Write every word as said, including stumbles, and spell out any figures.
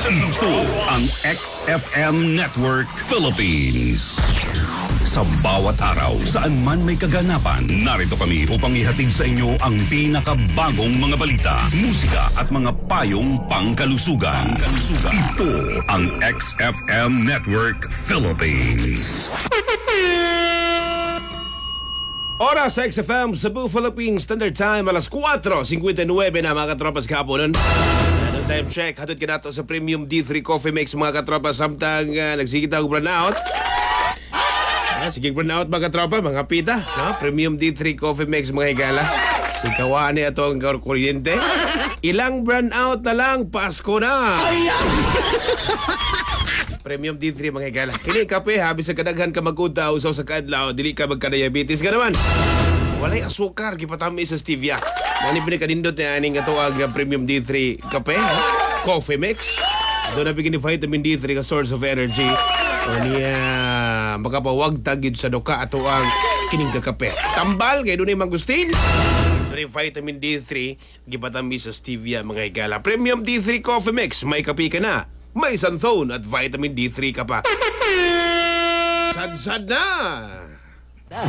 Ito ang X F M Network Philippines. Sa bawat araw, saan man may kaganapan, narito kami upang ihatid sa inyo ang pinakabagong mga balita, musika at mga payong pangkalusugan. Pangkalusugan. Ito ang X F M Network Philippines. Oras sa X F M Cebu, Philippines Standard Time, alas kwatro fifty-nine na mga katropas kaponon. Ano time check, hatod ka nato sa Premium D three Coffee Mix mga katropas samtang uh, nagsigit ako burnout. Ah, sige burnout mga katropa, mga pita. No? Premium D three Coffee Mix mga higala. Sikawaan niya ito ang kuryente. Ilang burnout na lang, Pasko na! Premium D three mga higala. Kini kape ha, bisag kadaghan ka mag-utaw sa kadlaw, dili ka magka-diabetes ka naman. Walay asukar, gipatami sa stevia. Nani pinikanindot na aning atuag Premium D three kape, ha? Coffee mix. Doon na bigyan ni vitamin D three ka source of energy. O niya, makapawag tagid sa duka ato ang kining kakape. Tambal, kaya doon ay mangustin. Ito rin vitamin D three, gipatami sa stevia mga higala. Premium D three Coffee Mix, may kape ka na. May santhone at vitamin D three ka pa. Sad-sad na!